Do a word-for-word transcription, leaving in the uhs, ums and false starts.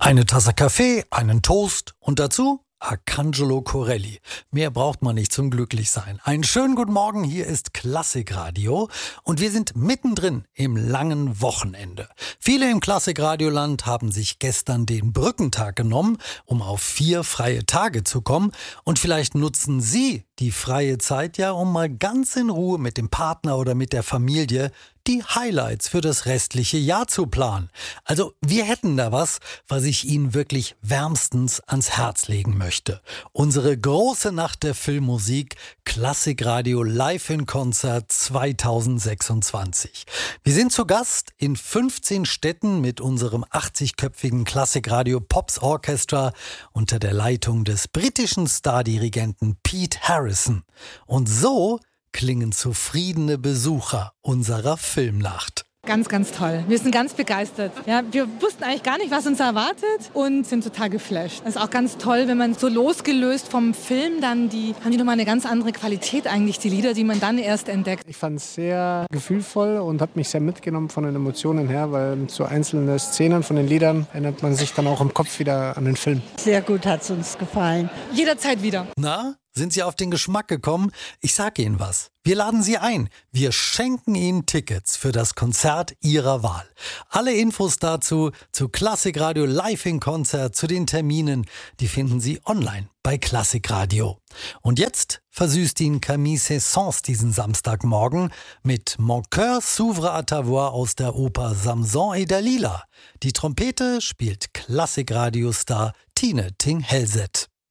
Eine Tasse Kaffee, einen Toast und dazu Arcangelo Corelli. Mehr braucht man nicht zum Glücklichsein. Einen schönen guten Morgen, hier ist Klassikradio und wir sind mittendrin im langen Wochenende. Viele im Klassikradioland haben sich gestern den Brückentag genommen, um auf vier freie Tage zu kommen, und vielleicht nutzen Sie die freie Zeit ja, um mal ganz in Ruhe mit dem Partner oder mit der Familie die Highlights für das restliche Jahr zu planen. Also wir hätten da was, was ich Ihnen wirklich wärmstens ans Herz legen möchte. Unsere große Nacht der Filmmusik, Klassikradio Live in Konzert zweitausendsechsundzwanzig. Wir sind zu Gast in fünfzehn Städten mit unserem achtzigköpfigen Klassikradio Pops Orchestra unter der Leitung des britischen Stardirigenten Pete Harrison. Und so klingen zufriedene Besucher unserer Filmnacht. Ganz, ganz toll. Wir sind ganz begeistert. Ja, wir wussten eigentlich gar nicht, was uns erwartet und sind total geflasht. Es ist auch ganz toll, wenn man so losgelöst vom Film dann, die haben die nochmal eine ganz andere Qualität eigentlich, die Lieder, die man dann erst entdeckt. Ich fand es sehr gefühlvoll und hat mich sehr mitgenommen von den Emotionen her, weil so einzelne Szenen von den Liedern erinnert man sich dann auch im Kopf wieder an den Film. Sehr gut hat es uns gefallen. Jederzeit wieder. Na? Sind Sie auf den Geschmack gekommen? Ich sage Ihnen was. Wir laden Sie ein. Wir schenken Ihnen Tickets für das Konzert Ihrer Wahl. Alle Infos dazu, zu Klassikradio Live in Konzert, zu den Terminen, die finden Sie online bei Klassikradio. Und jetzt versüßt Ihnen Camille Saint-Saëns diesen Samstagmorgen mit Mon cœur s'ouvre à ta voix aus der Oper Samson et Dalila. Die Trompete spielt Klassikradio-Star Tine Ting-Hellset.